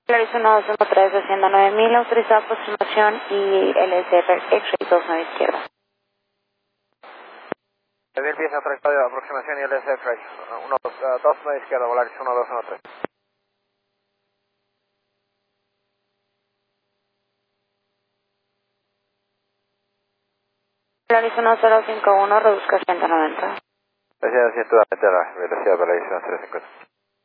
Clarice 1213, haciendo 9000, autorizada aproximación y LSR X-Ray 29 izquierda. 9000 pies autorizado de aproximación y LSR 29 izquierda, Volaris 1213. Clarice 1051, reduzca 190. Velocidad 190, velocidad Volaris 1350.